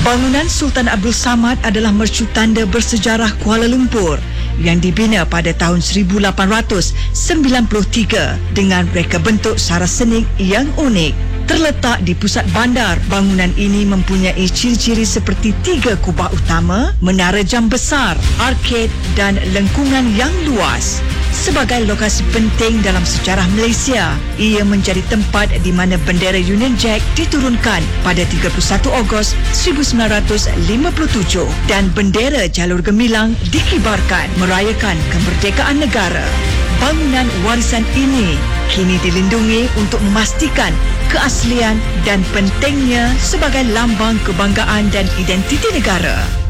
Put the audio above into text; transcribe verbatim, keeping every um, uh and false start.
Bangunan Sultan Abdul Samad adalah mercu tanda bersejarah Kuala Lumpur yang dibina pada tahun seribu lapan ratus sembilan puluh tiga dengan reka bentuk sarasenik yang unik. Terletak di pusat bandar, bangunan ini mempunyai ciri-ciri seperti tiga kubah utama, menara jam besar, arkad dan lengkungan yang luas. Sebagai lokasi penting dalam sejarah Malaysia, ia menjadi tempat di mana bendera Union Jack diturunkan pada tiga puluh satu Ogos seribu sembilan ratus lima puluh tujuh dan bendera Jalur Gemilang dikibarkan merayakan kemerdekaan negara. Bangunan warisan ini kini dilindungi untuk memastikan keaslian dan pentingnya sebagai lambang kebanggaan dan identiti negara.